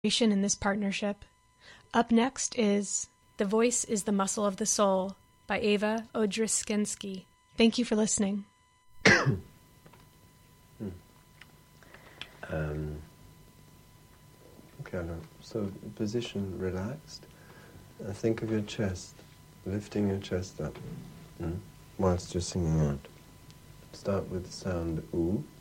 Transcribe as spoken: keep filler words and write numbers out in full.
in this partnership. Up next is The Voice is the Muscle of the Soul by Ava Odrzyskinsky. Thank you for listening. um, okay, so position relaxed. Uh, think of your chest, lifting your chest up mm, whilst you're singing out. Start with the sound oo.